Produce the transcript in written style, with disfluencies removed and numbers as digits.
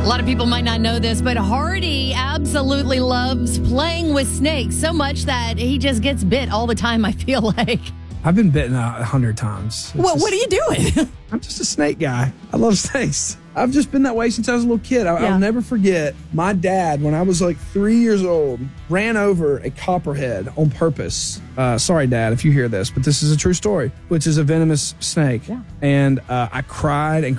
lot of people might not know this, but Hardy absolutely loves playing with snakes so much that he just gets bit all the time, I feel like. I've been bitten 100 times. Well, what are you doing? I'm just a snake guy. I love snakes. I've just been that way since I was a little kid. I'll never forget my dad, when I was like 3 years old, ran over a copperhead on purpose. Sorry, Dad, if you hear this, but this is a true story, which is a venomous snake. Yeah. And I cried and